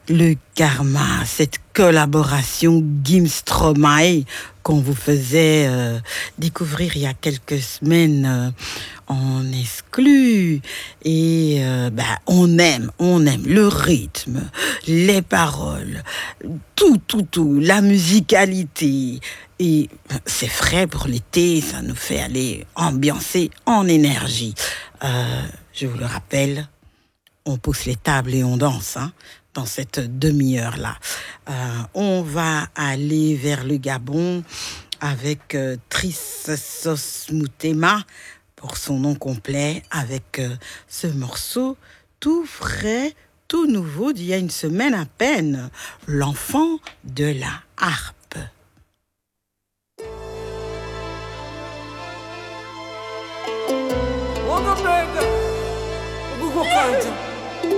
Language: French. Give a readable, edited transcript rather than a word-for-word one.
Le Karma, cette collaboration Gims-Stromae qu'on vous faisait découvrir il y a quelques semaines en exclu. Et on aime le rythme, les paroles, tout, la musicalité. Et c'est frais pour l'été, ça nous fait aller ambiancer en énergie. Je vous le rappelle, on pousse les tables et on danse, hein, dans cette demi-heure-là. On va aller vers le Gabon avec Trissos Moutema, pour son nom complet, avec ce morceau tout frais, tout nouveau d'il y a une semaine à peine, L'enfant de la harpe. Google